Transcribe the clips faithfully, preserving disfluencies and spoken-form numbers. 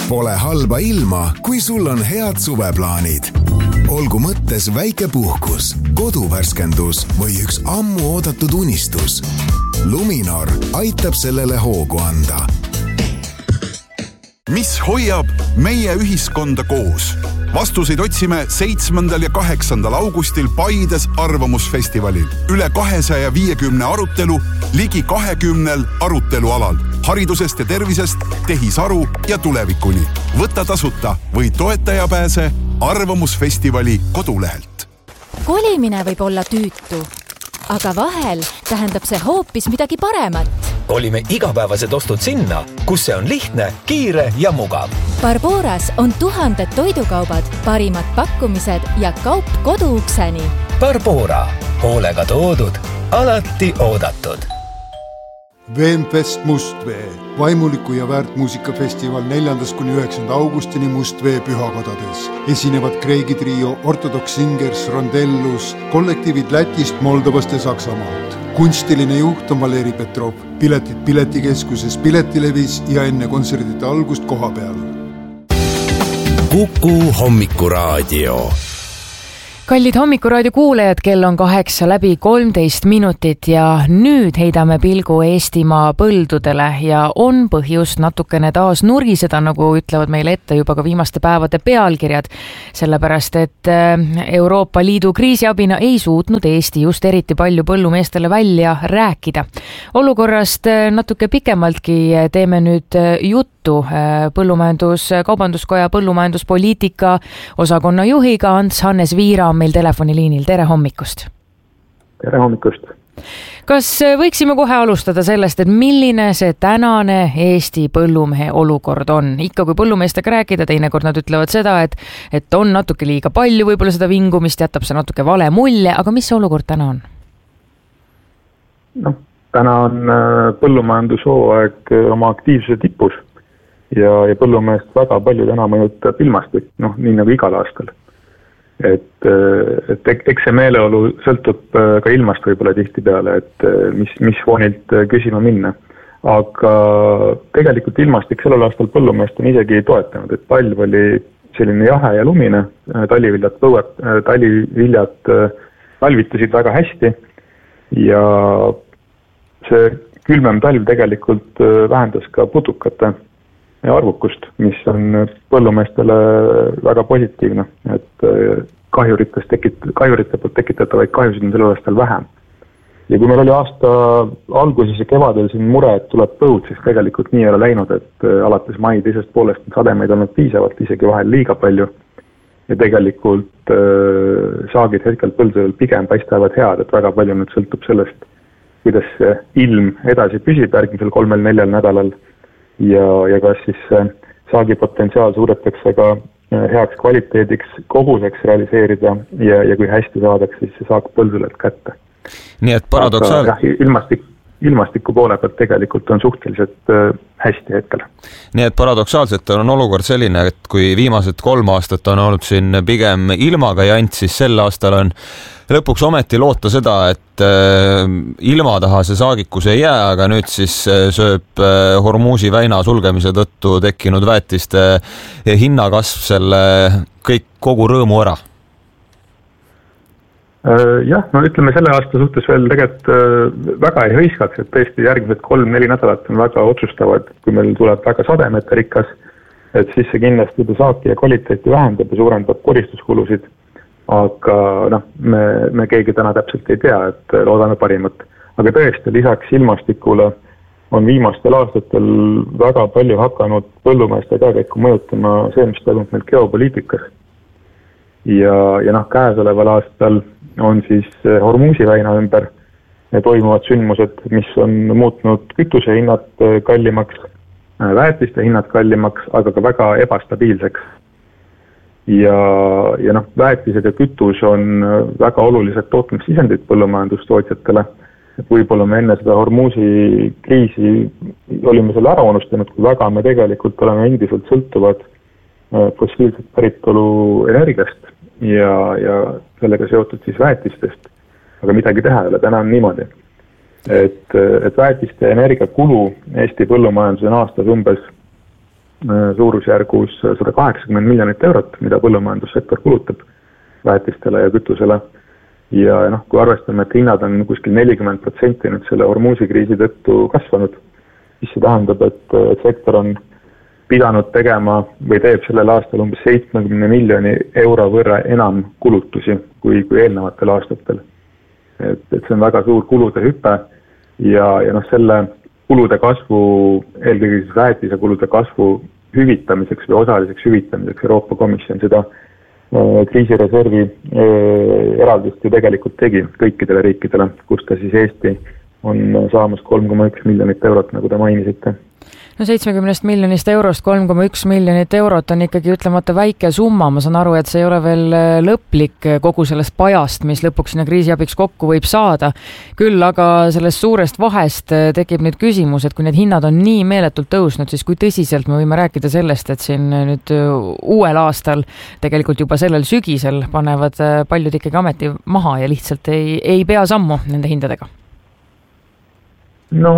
Pole halba ilma, kui sul on head suveplaanid. Olgu mõttes väike puhkus, koduvärskendus või üks ammu oodatud unistus. Luminor aitab sellele hoogu anda. Mis hoiab meie ühiskonda koos? Vastuseid otsime seitsmendal ja kaheksandal augustil Paides arvamusfestivalil. Üle kahesaja viiekümne arutelu, ligi kahekümnel arutelualal. Haridusest ja tervisest, tehisaru ja tulevikuni. Võta tasuta või toetaja pääse arvamusfestivali kodulehelt. Kolimine võib olla tüütu, aga vahel tähendab see hoopis midagi paremat. Kolime igapäevased ostud sinna, kus see on lihtne, kiire ja mugav. Barboras on tuhanded toidukaubad, parimad pakkumised ja kaup koduukseni. Barbora, hoolega toodud, alati oodatud. Veemfest Mustvee, vaimuliku ja väärtmuusikafestival neljandast kuni üheksanda augustini Mustvee pühakodades. Esinevad Kreegi trio, Ortodox Singers, Rondellus, kollektiivid Lätist, Moldovast ja Saksamaalt. Kunstiline juht on Valeri Petrov, piletid piletikeskuses Piletilevis ja enne kontserdite algust koha peal. Kuku hommikuraadio. Kallid hommikuraadio kuulajad, kell on kaheksa läbi kolmteist minutit ja nüüd heidame pilgu Eestimaa põldudele ja on põhjust natukene taas nurgiseda, nagu ütlevad meile ette juba ka viimaste päevade pealkirjad, sellepärast et Euroopa Liidu kriisiabina ei suutnud Eesti just eriti palju põllumeestele välja rääkida. Olukorrast natuke pikemaltki teeme nüüd juttu Põllumajandus, Kaubanduskoja põllumajanduspoliitika osakonna juhiga Ants Hannes Viira on meil telefoniliinil. Tere hommikust! Tere hommikust! Kas võiksime kohe alustada sellest, et milline see tänane Eesti põllumehe olukord on? Ikka kui põllumeestega rääkida, teinekord nad ütlevad seda, et, et on natuke liiga palju, võib-olla seda vingumist jätab see natuke vale mulje, aga mis see olukord täna on? No, täna on põllumajandushooaeg oma aktiivsuse tipus. Ja, ja põllumeest väga palju täna mõjutab ilmastik, noh, nii nagu igal aastal. Et, et eks see meeleolu sõltub ka ilmast võib-olla tihti peale, et mis, mis foonilt küsima minna. Aga tegelikult ilmastik sellel aastal põllumeest on isegi toetanud, et talv oli selline jahe ja lumine, taliviljad, põued, taliviljad talvitasid väga hästi ja see külmem talv tegelikult vähendas ka putukate arvukust, mis on põllumeestele väga positiivne, et kahjuritest tekit- kahjurite poolt tekitatavaid kahjusid on sellel aastal vähem. Ja kui meil oli aasta alguses ja kevadel siin mure, et tuleb põud, siis tegelikult nii ei ole läinud, et alates mai teisest poolest sademeid on piisavalt, isegi vahel liiga palju. Ja tegelikult saagid hetkel põldudel pigem paistavad head, et väga palju nüüd sõltub sellest, kuidas ilm edasi püsib järgmisel kolmel-neljal nädalal. Ja, ja kas siis saagi potentsiaal suudetakse ka heaks kvaliteediks koguseks realiseerida ja, ja kui hästi saadaks siis see saak põldulelt kätte. Nii et paradoksaalselt... Aga, ilmastik, ilmastiku poole pealt tegelikult on suhteliselt hästi hetkel. Nii et paradoksaalselt on olukord selline, et kui viimased kolm aastat on olnud siin pigem ilmaga jant, siis sel aastal on lõpuks ometi loota seda, et ilma taha see saagikus ei jää, aga nüüd siis sööb Hormuzi väina sulgemise tõttu tekkinud väetiste hinnakasv selle kõik kogu rõõmu ära. Jah, no ütleme selle aasta suhtes veel tegelikult väga ei hõiskaks, et tõesti järgmised kolm-neli nädalat on väga otsustavad, kui meil tuleb väga sademete rikas, et siis see kindlasti saaki ja kvaliteeti vähendab ja suurendab koristuskulusid. Aga noh, me, me keegi täna täpselt ei tea, et loodame parimat. Aga tõesti, lisaks ilmastikule on viimastel aastatel väga palju hakanud põllumeeste käekäiku mõjutama see, mis toimub meil geopoliitikas. Ja, ja noh, käesoleval aastal on siis Hormuzi väina ümber toimuvad sündmused, mis on muutnud kütuse hinnad kallimaks, väetiste hinnad kallimaks, aga ka väga ebastabiilseks. Ja, ja noh, väetised ja kütus on väga olulised tootmissisendid põllumajandustootjatele. Et võib-olla me enne seda Hormuzi kriisi olime selle ära unustanud, kui väga me tegelikult oleme endiselt sõltuvad fossiilset päritolu energiast ja, ja sellega seotud siis väetistest. Aga midagi teha ei ole, täna on niimoodi. Et, et väetiste energiakulu Eesti põllumajanduse on aastas umbes suurusjärgus sada kaheksakümmend miljonit eurot, mida põllumajandussektor kulutab väetistele ja kütusele. Ja noh, kui arvestame, et hinnad on kuskil nelikümmend protsenti nüüd selle Hormuzi kriisi tõttu kasvanud, siis see tähendab, et, et sektor on pidanud tegema või teeb sellel aastal umbes seitsmekümne miljoni euro võrra enam kulutusi kui, kui eelnevatel aastatel. Et, et see on väga suur kulude hüpe ja, ja noh, selle kulude kasvu, eelkõige siis väetise kulude kasvu hüvitamiseks või osaliseks hüvitamiseks Euroopa Komisjon seda kriisireservi eraldist ju tegelikult tegi kõikidele riikidele, kus ta siis Eesti on saamas kolm koma üks miljonit eurot, nagu te mainisite. No seitsmekümnest miljonist eurost kolm koma üks miljonit eurot on ikkagi ütlemata väike summa. Ma saan aru, et see ei ole veel lõplik kogu sellest pajast, mis lõpuks sinna kriisiabiks kokku võib saada. Küll aga sellest suurest vahest tekib nüüd küsimus, et kui need hinnad on nii meeletult tõusnud, siis kui tõsiselt me võime rääkida sellest, et siin nüüd uuel aastal, tegelikult juba sellel sügisel panevad paljud ikkagi ameti maha ja lihtsalt ei, ei pea sammu nende hindadega? No...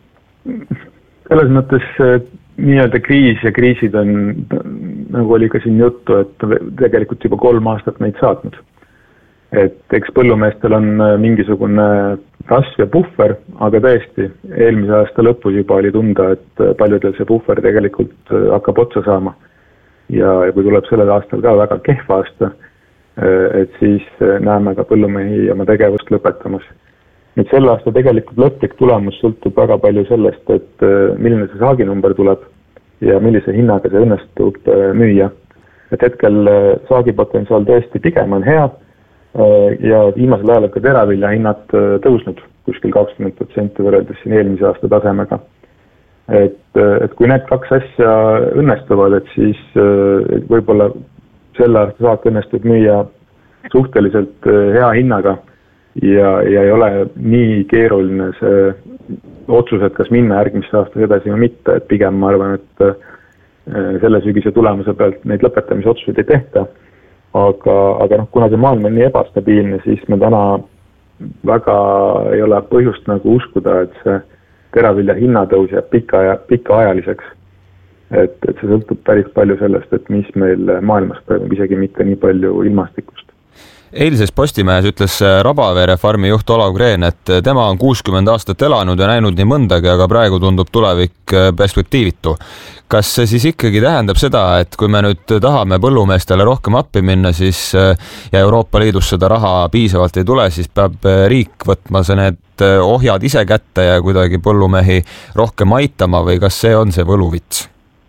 selles mõttes nii-öelda kriis ja kriisid on, nagu oli ka siin juttu, et tegelikult juba kolm aastat neid saatnud. Et eks põllumeestel on mingisugune rasv ja puhver, aga tõesti, eelmise aasta lõpus juba oli tunda, et paljudel see puhver tegelikult hakkab otsa saama. Ja kui tuleb sellel aastal ka väga kehv aasta, et siis näeme ka põllumehi oma tegevust lõpetamas. Nüüd selle aasta tegelikult lõplik tulemus sõltub väga palju sellest, et milline see saaginumber tuleb ja millise hinnaga see õnnestub müüa. Et hetkel saagipotentsiaal tõesti pigem on hea ja viimasel ajal ka teravilja hinnad tõusnud kuskil kakskümmend protsenti võrreldes siin eelmise aasta tasemega. Et, et kui need kaks asja õnnestuvad, et siis võib-olla selle aasta saak õnnestub müüa suhteliselt hea hinnaga, Ja, ja ei ole nii keeruline see otsus, et kas minna järgmisse aasta edasi või mitte, et pigem ma arvan, et selle sügise tulemuse pealt neid lõpetamise otsuseid ei tehta, aga, aga noh, kuna see maailm on nii ebastabiilne, siis me täna väga ei ole põhjust nagu uskuda, et see teravilja hinnatõus jääb pika, pikaajaliseks, et, et see sõltub päris palju sellest, et mis meil maailmas toimub, isegi mitte nii palju ilmastikust. Eilses Postimehes ütles Rabavere farmi juht Olav Green, et tema on kuuskümmend aastat elanud ja näinud nii mõndagi, aga praegu tundub tulevik perspektiivitu. Kas see siis ikkagi tähendab seda, et kui me nüüd tahame põllumeestele rohkem appi minna, siis ja Euroopa Liidus seda raha piisavalt ei tule, siis peab riik võtma see need ohjad ise kätte ja kuidagi põllumehi rohkem aitama või kas see on see võluvits?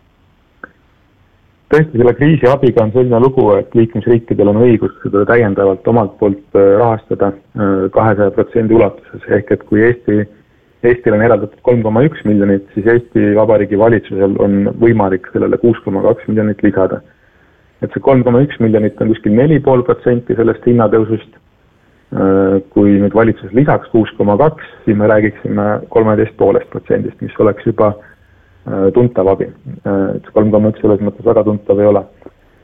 Tõesti, selle kriisi abiga on selline lugu, et liikmesriikidel on õigus seda täiendavalt omalt poolt rahastada kahesaja protsendi ulatuses. Ehk et kui Eesti, Eestil on eraldatud kolm koma üks miljonit, siis Eesti Vabariigi valitsusel on võimalik sellele kuus koma kaks miljonit lisada. Et see kolm koma üks miljonit on kuskil neli koma viis protsenti sellest hinnatõusust. Kui nüüd valitsus lisaks kuus koma kaks, siis me räägiksime kolmteist koma viis protsendist, mis oleks juba tuntav abi. Et kolm koma üks selles mõttes väga tuntav ei ole.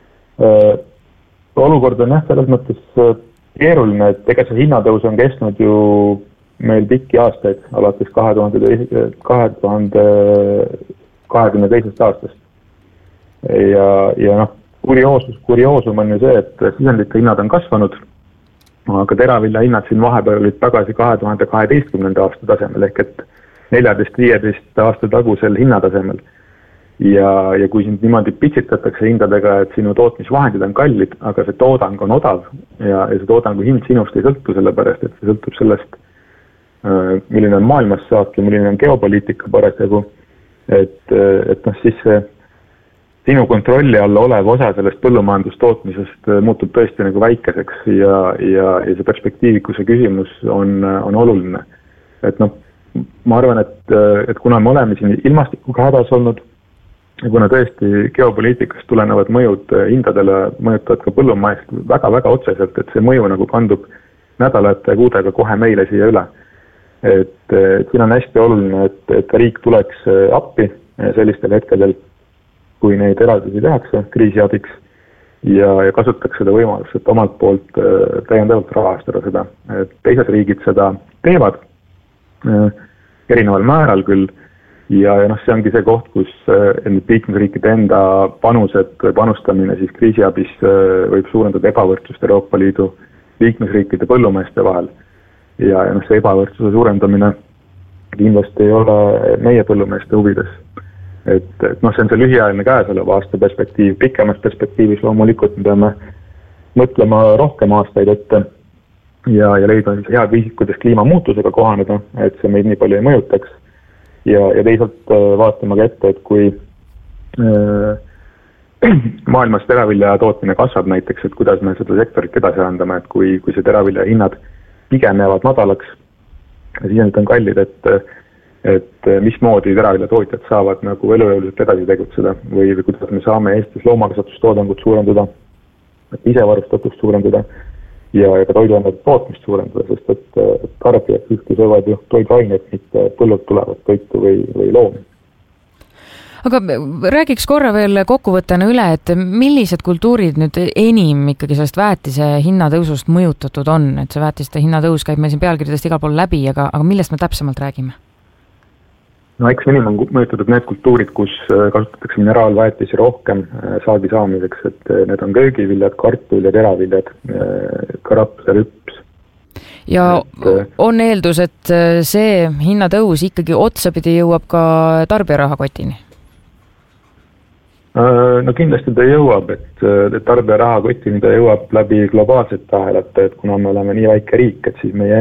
Olukord on jah, selles mõttes keeruline, et ega see hinnatõus on kestnud ju meil pikki aastaid, alates kahe tuhande kahekümne teisest aastast. Ja, ja noh, kurioosus, kurioosum on ju see, et sisendite hinnad on kasvanud, aga teravilja hinnad siin vahepeal olid tagasi kahe tuhande kaheteistkümnenda aasta tasemel, ehk et neljateist viieteist aasta tagusel hinnatasemel. Ja, ja kui sind niimoodi pitsitatakse hindadega, et sinu tootmisvahendid on kallid, aga see toodang on odav ja, ja see toodangu hind sinust ei sõltu sellepärast, et see sõltub sellest, milline on maailmas saak ja milline on geopoliitika parasjagu, et, et noh, siis see sinu kontrolli alla olev osa sellest põllumajandustootmisest muutub tõesti nagu väikeseks ja, ja, ja see perspektiivikuse küsimus on, on oluline. Et noh, ma arvan, et, et kuna me oleme siin ilmastikuga hädas olnud ja kuna tõesti geopoliitikast tulenevad mõjud hindadele mõjutavad ka põllumajast väga-väga otseselt, et see mõju nagu kandub nädalate ja kuudega kohe meile siia üle. Et, et siin on hästi oluline, et, et riik tuleks appi sellistel hetkedel, kui neid eraldusi tehakse kriisiabiks ja, ja kasutaks seda võimalust, et omalt poolt täiendavalt rahastada seda. Et teised riigid seda teevad erineval määral küll ja, ja noh, see ongi see koht, kus nüüd liikmesriikide enda panused, panustamine siis kriisiabis võib suurendada ebavõrdsust Euroopa Liidu liikmesriikide põllumeeste vahel. Ja, ja noh, see ebavõrdsuse suurendamine kindlasti ei ole meie põllumeeste huvides. Et, et noh, see on see lühiajaline käesoleva aasta perspektiiv, pikemas perspektiivis loomulikult me peame mõtlema rohkem aastaid ette ja, ja leida head viisid, kuidas kliimamuutusega kohaneda, et see meid nii palju ei mõjutaks. Ja, ja teisalt vaatama ka ette, et kui äh, maailmas teravilja tootmine kasvab näiteks, et kuidas me seda sektorit edasi arendame, et kui, kui see teravilja hinnad pigem jäävad madalaks, siis need on kallid, et et mismoodi teraviljatootjad saavad nagu elujõuliselt edasi tegutseda või, või kuidas me saame Eestis loomakasvatustoodangut suurendada, isevarustatust suurendada ja, ja ka toiduainete tootmist suurendada, sest et tarbijad ühte söövad ju toiduainet, mitte põllult tulevad toitu või, või loomi. Aga räägiks korra veel kokkuvõttena üle, et millised kultuurid nüüd enim ikkagi sellest väetise hinnatõusust mõjutatud on, et see väetiste hinnatõus käib meil siin pealkirjadest igal pool läbi, aga, aga millest me täpsemalt räägime? No eks enim on mõjutatud need kultuurid, kus kasutatakse mineraalväetisi rohkem saagi saamiseks, et need on köögiviljad, kartul ja teraviljad, karaps ja rüps. Ja et, on eeldus, et see hinnatõus ikkagi otsapidi jõuab ka tarbjarahakotini? No kindlasti ta jõuab, et tarbjarahakotini ta jõuab läbi globaalset ahelate, et kuna me oleme nii väike riik, et siis meie